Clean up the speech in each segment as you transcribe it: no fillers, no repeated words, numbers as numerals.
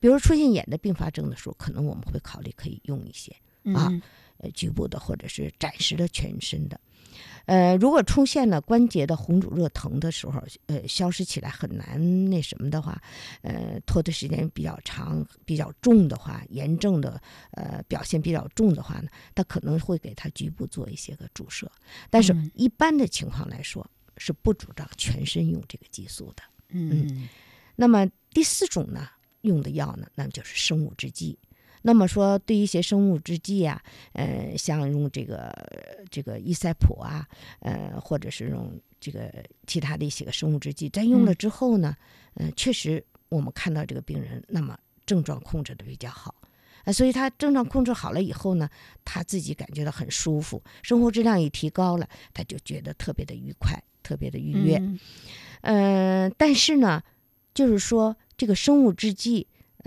比如出现眼的并发症的时候，可能我们会考虑可以用一些局部的或者是暂时的全身的。如果出现了关节的红肿热疼的时候，消失起来很难那什么的话，拖的时间比较长、比较重的话，炎症的表现比较重的话呢，它可能会给它局部做一些个注射。但是一般的情况来说，是不主张全身用这个激素的。那么第4种呢，用的药呢，那么就是生物制剂。那么说，对一些生物制剂啊，像用这个伊塞普啊，或者是用这个其他的一些个生物制剂，在用了之后呢，确实我们看到这个病人，那么症状控制的比较好，所以他症状控制好了以后呢，他自己感觉到很舒服，生活质量也提高了，他就觉得特别的愉快，特别的愉悦。但是呢，就是说这个生物制剂，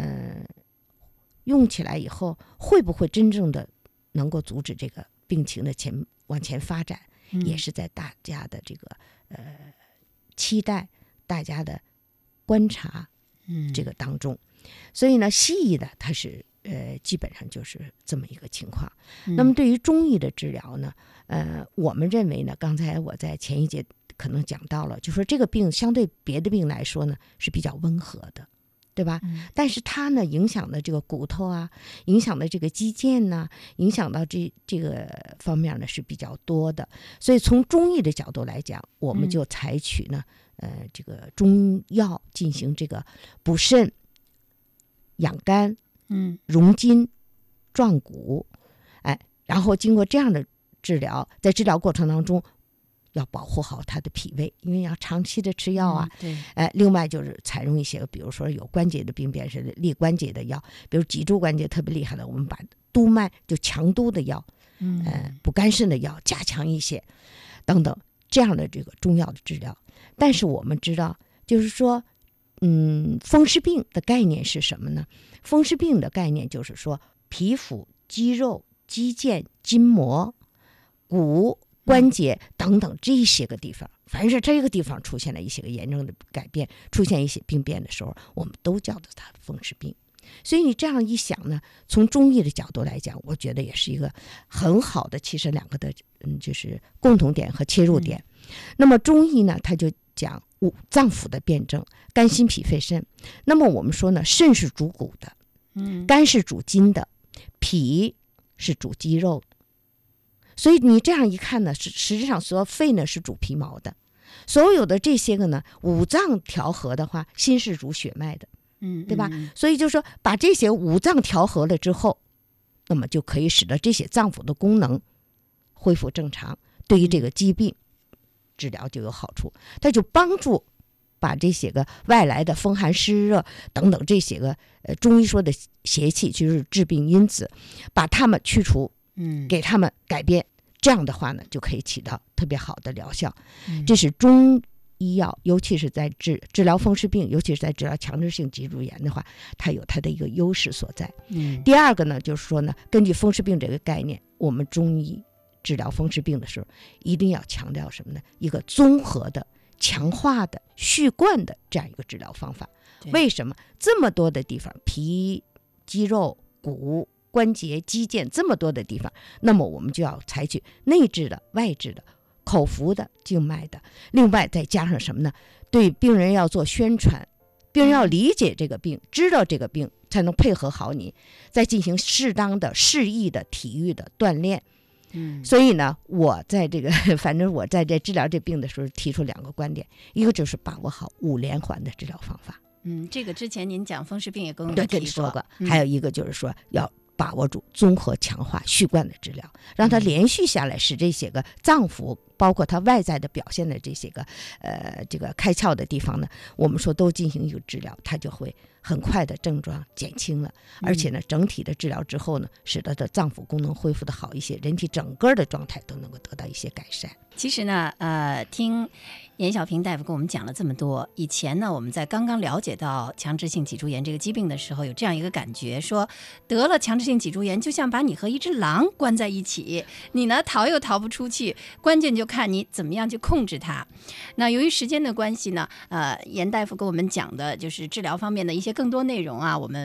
用起来以后，会不会真正的能够阻止这个病情的往前发展，也是在大家的这个期待、大家的观察这个当中。所以呢，西医的它是基本上就是这么一个情况。那么对于中医的治疗呢，我们认为呢，刚才我在前一节可能讲到了，就说这个病相对别的病来说呢是比较温和的。对吧？但是它呢，影响的这个骨头啊，影响的这个肌腱呢，影响到这个方面呢是比较多的。所以从中医的角度来讲，我们就采取呢，这个中药进行这个补肾、养肝、荣筋、壮骨，然后经过这样的治疗，在治疗过程当中，要保护好他的脾胃，因为要长期的吃药啊。另外就是采用一些，比如说有关节的病变是利关节的药，比如脊柱关节特别厉害的，我们把督脉就强督的药，补肝肾的药加强一些，等等这样的这个中药的治疗。但是我们知道，就是说，风湿病的概念是什么呢？风湿病的概念就是说，皮肤、肌肉、肌腱、筋膜、骨、关节等等这些个地方，凡是这个地方出现了一些个炎症的改变，出现一些病变的时候，我们都叫做它风湿病。所以你这样一想呢，从中医的角度来讲，我觉得也是一个很好的，其实两个的就是共同点和切入点。那么中医呢，它就讲五脏腑的辩证，肝心脾肺肾。那么我们说呢，肾是主骨的，肝是主筋的，脾是主肌肉的。所以你这样一看呢，实际上说肺呢是主皮毛的，所有的这些个呢，五脏调和的话，心是主血脉的，对吧？所以就说把这些五脏调和了之后，那么就可以使得这些脏腑的功能恢复正常，对于这个疾病治疗就有好处，它就帮助把这些个外来的风寒湿热等等这些个中医说的邪气，就是致病因子，把它们去除。给他们改变，这样的话呢，就可以起到特别好的疗效。这是中医药，尤其是在治疗风湿病，尤其是在治疗强直性脊柱炎的话，它有它的一个优势所在。第二个呢，就是说呢，根据风湿病这个概念，我们中医治疗风湿病的时候，一定要强调什么呢？一个综合的、强化的、续贯的这样一个治疗方法。为什么这么多的地方，皮、肌肉、骨、关节、肌腱这么多的地方，那么我们就要采取内治的、外治的、口服的、静脉的，另外再加上什么呢？对病人要做宣传，病人要理解这个病，知道这个病，才能配合好你，再进行适当的、适宜的体育的锻炼。所以呢，我在这个反正我在这治疗这病的时候提出两个观点，一个就是把握好5连环的治疗方法。 这个之前您讲风湿病也跟我提说过，还有一个就是说要把握住综合强化续贯的治疗，让它连续下来，使这些个脏腑包括它外在的表现的这些个这个开窍的地方呢，我们说都进行一个治疗，它就会很快的症状减轻了，而且呢整体的治疗之后呢，使得的脏腑功能恢复的好一些，人体整个的状态都能够得到一些改善。 其实呢听严小平大夫跟我们讲了这么多，以前呢我们在刚刚了解到强直性脊柱炎这个疾病的时候，有这样一个感觉，说得了强直性脊柱炎就像把你和一只狼关在一起，你呢逃又逃不出去，关键就看你怎么样去控制它。那由于时间的关系呢，严大夫跟我们讲的就是治疗方面的一些更多内容啊，我们